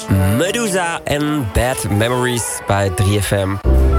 Medusa en Bad Memories bij 3FM.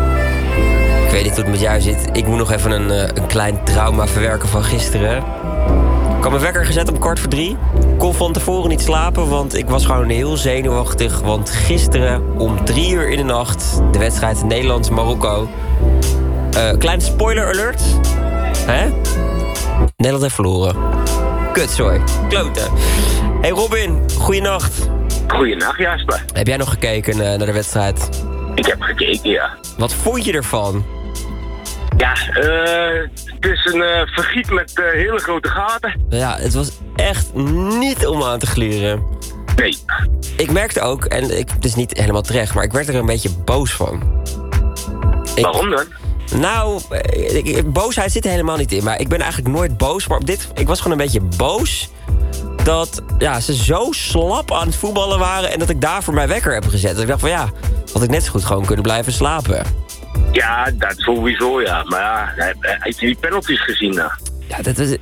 Ik weet niet hoe het met jou zit. Ik moet nog even een klein trauma verwerken van gisteren. Ik had mijn wekker gezet om 2:45. Kon van tevoren niet slapen, want ik was gewoon heel zenuwachtig. Want gisteren om 3:00 in de nacht, de wedstrijd Nederland-Marokko. Kleine spoiler alert. Hè? Nederland heeft verloren. Kutzooi. Kloten. Hey Robin, goeienacht. Goeienacht, Jasper. Heb jij nog gekeken naar de wedstrijd? Ik heb gekeken, ja. Wat vond je ervan? Ja, het is een vergiet met hele grote gaten. Ja, het was echt niet om aan te gluren. Nee. Ik merkte ook, en het is niet helemaal terecht, maar ik werd er een beetje boos van. Waarom dan? Nou, boosheid zit er helemaal niet in. Maar ik ben eigenlijk nooit boos. Maar ik was gewoon een beetje boos dat ze zo slap aan het voetballen waren en dat ik daarvoor mijn wekker heb gezet. Dus ik dacht van had ik net zo goed gewoon kunnen blijven slapen. Ja, dat sowieso, ja. Maar ja, heb je die penalties gezien, nou? Ja, dat is...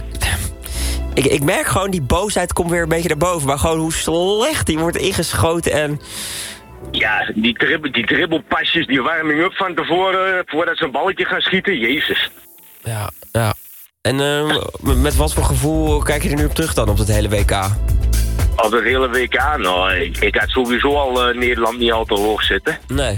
Ik merk gewoon, die boosheid komt weer een beetje naar boven. Maar gewoon hoe slecht die wordt ingeschoten en... Ja, die dribbelpasjes, die warming-up van tevoren, voordat ze een balletje gaan schieten, jezus. Ja. En met wat voor gevoel kijk je er nu op terug dan, op het hele WK? Op het hele WK? Nou, ik had sowieso al Nederland niet al te hoog zitten. Nee.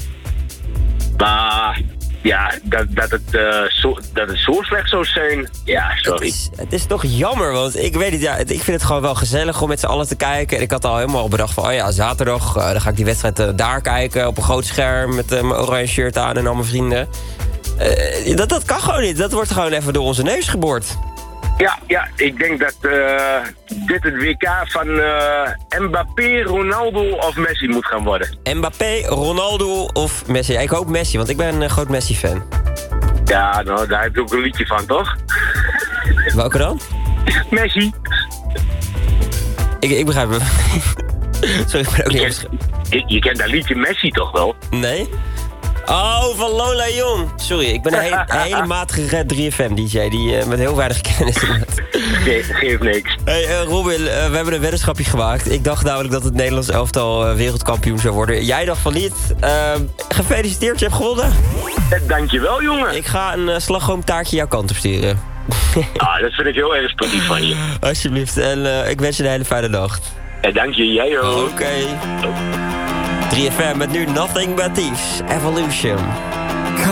Maar ja, dat het zo slecht zou zijn, ja, sorry. Het is toch jammer, want ik weet niet, ik vind het gewoon wel gezellig om met z'n allen te kijken. En ik had al helemaal bedacht van, zaterdag, dan ga ik die wedstrijd daar kijken, op een groot scherm met mijn oranje shirt aan en al mijn vrienden. Dat kan gewoon niet, dat wordt gewoon even door onze neus geboord. Ja, ik denk dat dit het WK van Mbappé, Ronaldo of Messi moet gaan worden. Mbappé, Ronaldo of Messi? Ik hoop Messi, want ik ben een groot Messi-fan. Ja, nou, daar heb je ook een liedje van, toch? Welke dan? Messi. Ik begrijp het. Sorry, ik ben ook niet... Je kent dat liedje Messi toch wel? Nee? Oh, van Lola Jong. Sorry, ik ben een hele matige 3FM-dj die met heel weinig kennis heeft. Geeft niks. Hey Robin, we hebben een weddenschapje gemaakt. Ik dacht namelijk dat het Nederlands elftal wereldkampioen zou worden. Jij dacht van niet. Gefeliciteerd, je hebt gewonnen. Dankjewel, jongen. Ik ga een slagroomtaartje jouw kant op sturen. Dat vind ik heel erg sportief van je. Alsjeblieft. En ik wens je een hele fijne nacht. Dank je, jij ook. Oké. 3FM met nu Nothing But Thieves. Evolution.